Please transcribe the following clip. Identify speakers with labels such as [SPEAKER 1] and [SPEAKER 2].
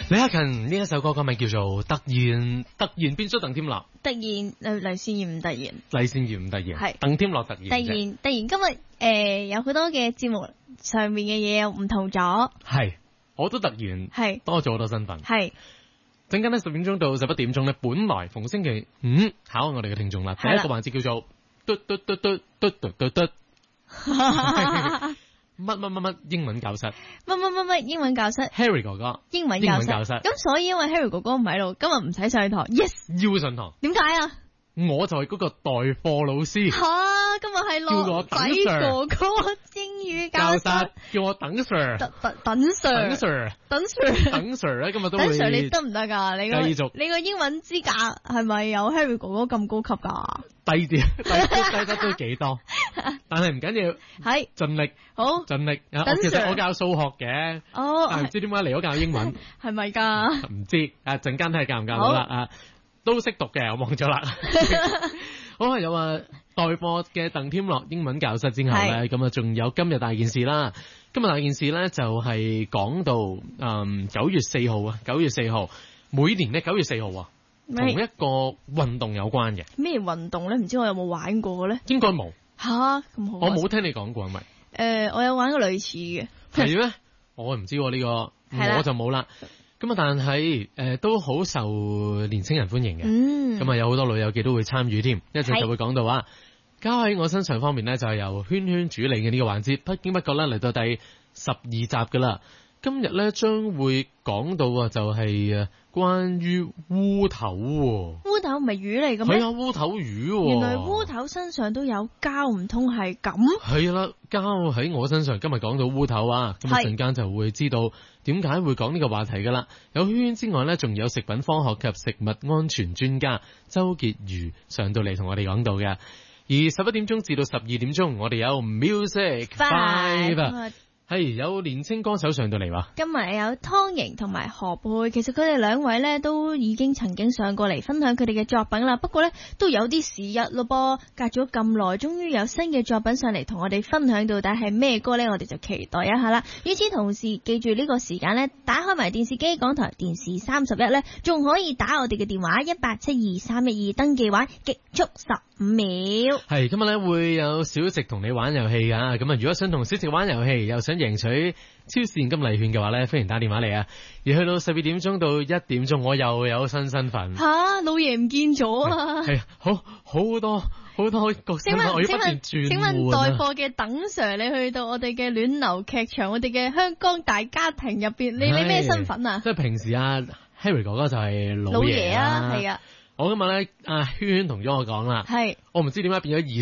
[SPEAKER 1] 李克勤呢一首歌歌名叫做突然變咗鄧添樂，
[SPEAKER 2] 突然黎善言唔突然，
[SPEAKER 1] 黎善言唔突然，
[SPEAKER 2] 係
[SPEAKER 1] 鄧添樂突然，
[SPEAKER 2] 突然今日有好多嘅節目上面嘅嘢又唔同咗，
[SPEAKER 1] 係我都突然
[SPEAKER 2] 係
[SPEAKER 1] 多咗好多身份，
[SPEAKER 2] 係
[SPEAKER 1] 陣間咧10點鐘到11點鐘咧，本來逢星期五考我哋嘅聽眾啦，第一個環節叫做嘟嘟嘟嘟嘟嘟嘟嘟。乜英文教室，
[SPEAKER 2] 乜英文教室
[SPEAKER 1] Harry 哥哥
[SPEAKER 2] 英文教室，咁所以因為 Harry 哥哥唔喺度，今日唔使上堂 ，yes
[SPEAKER 1] 要上堂，
[SPEAKER 2] 點解啊？
[SPEAKER 1] 我就係嗰個代課老師，
[SPEAKER 2] 今日係
[SPEAKER 1] 叫我等 Sir
[SPEAKER 2] 哥哥英語教室，
[SPEAKER 1] 叫我等 Sir，
[SPEAKER 2] 等 Sir
[SPEAKER 1] 咧，今日都會
[SPEAKER 2] 等 Sir 你得唔得噶？你
[SPEAKER 1] 繼續
[SPEAKER 2] 你個英文資格係咪有 Harry 哥哥咁高級噶？
[SPEAKER 1] 低啲，低得都幾多，但係唔緊要，
[SPEAKER 2] 係
[SPEAKER 1] 盡力，
[SPEAKER 2] 好
[SPEAKER 1] 盡力。其實我教數學嘅，但係唔知點解嚟咗教英文，
[SPEAKER 2] 係咪噶？
[SPEAKER 1] 唔知，陣間睇下教唔教到啦，都識讀嘅，我忘咗啦。好，有代課嘅鄧添樂英文教室之後咧，咁啊仲有今日大件事啦。今日大件事咧就係講到9月4號啊，9月4號每年咧9月4號啊，同一個運動有關嘅。咩
[SPEAKER 2] 運動咧？唔知我有冇玩過嘅咧？
[SPEAKER 1] 應該冇。
[SPEAKER 2] 吓，咁好。
[SPEAKER 1] 我冇聽你講過係咪？
[SPEAKER 2] 我有玩過類似嘅。
[SPEAKER 1] 係咩？我唔知呢個，我就冇啦。咁啊，但係都好受年青人歡迎嘅。咁啊，有好多老友記都會參與添。一陣就會講到話，交喺我身上方面咧，就係由圈圈主理嘅呢個環節。不經不覺咧嚟到第12集噶啦。今日咧將會講到就係關於烏頭喎。烏頭唔係魚嚟嘅咩？係啊，烏頭魚。
[SPEAKER 2] 原來烏頭身上都有膠，唔通係咁？
[SPEAKER 1] 係啦，膠喺我身上。今日講到烏頭啊，咁一陣間就會知道點解會講呢個話題噶啦。有圈圈之外咧，仲有食品科學及食物安全專家周潔如上到嚟同我哋講到嘅。而11點鐘至到12點鐘，我哋有 Music 5。係有年青歌手上到嚟話，
[SPEAKER 2] 今日有湯盈同埋何佩，其實佢哋兩位呢都已經曾經上過嚟分享佢哋嘅作品啦。不過呢都有啲時日咯噃，隔咗咁耐，終於有新嘅作品上嚟同我哋分享，到底係咩歌呢？我哋就期待一下啦。與此同時，記住呢個時間呢，打開埋電視機，港台電視31呢，仲可以打我哋嘅電話1872312登記玩，極速15秒。
[SPEAKER 1] 係今日呢會有小食同你玩遊戲噶，咁啊如果想同小食玩遊戲，又想贏取超市現金禮券嘅話咧，歡迎打電話嚟啊！而去到12點鐘到1點鐘，我又有新身份。
[SPEAKER 2] 老爺唔見咗啊！
[SPEAKER 1] 係好多角色，我要不斷轉換。請問
[SPEAKER 2] 代課嘅鄧 Sir， 你去到我哋嘅暖流劇場，我哋嘅香江大家庭入邊，你咩身份啊？
[SPEAKER 1] 即係平時Harry 哥哥就係老爺啊，
[SPEAKER 2] 係啊。
[SPEAKER 1] 我今日咧圈圈同咗我講啦，我唔知點解變咗